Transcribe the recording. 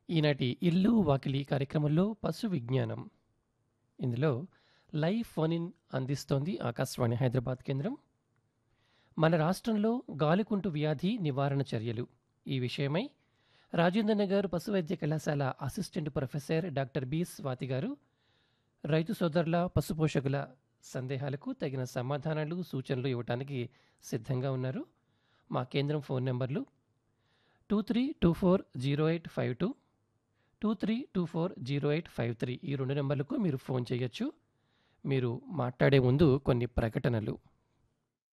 ఈనాటి ఇల్లు వాకిలి కార్యక్రమంలో పశు విజ్ఞానం. ఇందులో లైవ్ ఫోన్ ఇన్ అందిస్తోంది ఆకాశవాణి హైదరాబాద్ కేంద్రం. మన రాష్ట్రంలో గాలికుంటు వ్యాధి నివారణ చర్యలు ఈ విషయమై రాజేంద్ర నగర్ పశు వైద్య కళాశాల assistant professor doctor B Swathi గారు రైతు సోదరుల పశు పోషకుల సందేహాలకు తగిన సమాధానాలు సూచనలు ఇవ్వడానికి సిద్ధంగా ఉన్నారు. మా కేంద్రం ఫోన్ నెంబర్లు 23240852, 23240853 ఈ 2 నెంబర్లకు మీరు ఫోన్ చేయొచ్చు. మీరు మాట్లాడే ముందు కొన్ని ప్రకటనలు.